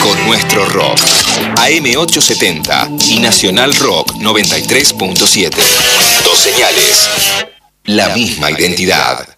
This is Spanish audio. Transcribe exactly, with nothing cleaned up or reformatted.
con nuestro rock. A M ochocientos setenta y Nacional Rock noventa y tres punto siete. Dos señales, la misma identidad.